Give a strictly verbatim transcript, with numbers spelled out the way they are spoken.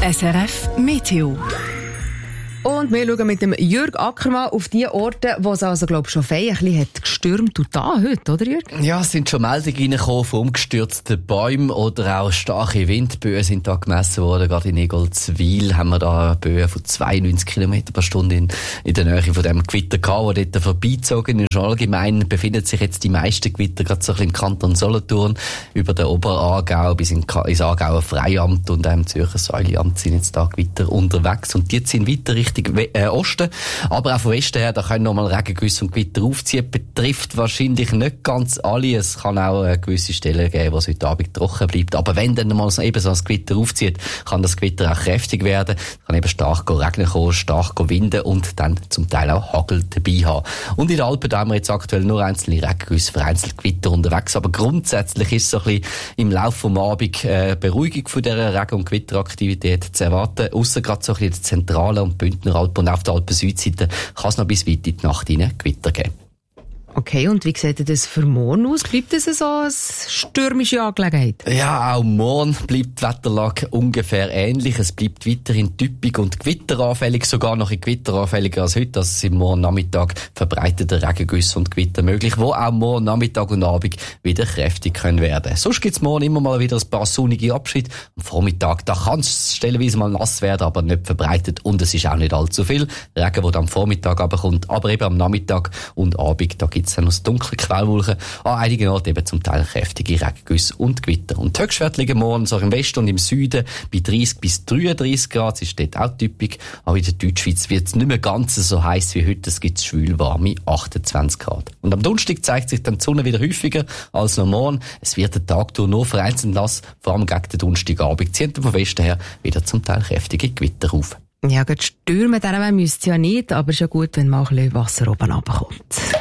S R F Meteo. Und wir schauen mit dem Jürg Ackermann auf die Orte, wo es also, glaube ich, schon fein ein bisschen hat gestürmt und da heute, oder Jürg? Ja, es sind schon Meldungen reingekommen von umgestürzten Bäumen oder auch starke Windböen sind da gemessen worden. Gerade in Egoldswil haben wir da Böen von zweiundneunzig Kilometer pro Stunde in, in der Nähe von dem Gewitter gehabt, der dort vorbeizogen ist. Allgemein befinden sich jetzt die meisten Gewitter gerade so ein bisschen im Kanton Solothurn über den Oberaargau bis in, ins Aargauer Freiamt und im Zürcher Säuliamt sind jetzt da Gewitter unterwegs und die sind weiter Richtung Äh, Osten, aber auch von Westen her, da können nochmal Regengüsse und Gewitter aufziehen. Betrifft wahrscheinlich nicht ganz alle. Es kann auch äh, gewisse Stellen geben, wo es heute Abend trocken bleibt. Aber wenn dann mal so, eben so ein Gewitter aufzieht, kann das Gewitter auch kräftig werden. Es kann eben stark regnen kommen, stark winden und dann zum Teil auch Hagel dabei haben. Und in den Alpen, da haben wir jetzt aktuell nur einzelne Regengüsse, vereinzelt Gewitter unterwegs. Aber grundsätzlich ist so ein bisschen im Laufe des Abends äh, Beruhigung von dieser Regen- und Gewitteraktivität zu erwarten. Ausser gerade so ein bisschen in der zentralen und Bündner Alpen und auf der Alpen-Südseite kann es noch bis weit in die Nacht hinein Gewitter geben. Okay, und wie sieht das für morgen aus? Bleibt das so eine stürmische Angelegenheit? Ja, auch morgen bleibt die Wetterlage ungefähr ähnlich. Es bleibt weiterhin typisch und gewitteranfällig, sogar noch ein gewitteranfälliger als heute. Also sind morgen Nachmittag verbreitete Regengüsse und Gewitter möglich, wo auch morgen Nachmittag und Abend wieder kräftig können werden. Sonst gibt es morgen immer mal wieder ein paar sonnige Abschnitte. Am Vormittag, da kann es stellenweise mal nass werden, aber nicht verbreitet und es ist auch nicht allzu viel Regen, der am Vormittag runterkommt. Aber eben am Nachmittag und Abend, da gibt es dann noch dunkle Quellwolken, an einigen Orten eben zum Teil kräftige Regengüsse und Gewitter. Und die Höchstwerte liegen morgen so im Westen und im Süden bei dreißig bis dreiunddreißig Grad, das ist dort auch typisch. Aber in der Deutschschweiz wird es nicht mehr ganz so heiß wie heute, es gibt schwül warme achtundzwanzig Grad. Und am Donnerstag zeigt sich dann die Sonne wieder häufiger als noch morgen. Es wird den Tag durch nur vereinzelt nass, vor allem gegen den Donnerstagabend ziehen vom Westen her wieder zum Teil kräftige Gewitter auf. Ja, gerade stürmen, daran müsste es ja nicht, aber es ist ja gut, wenn mal ein bisschen Wasser oben runterkommt.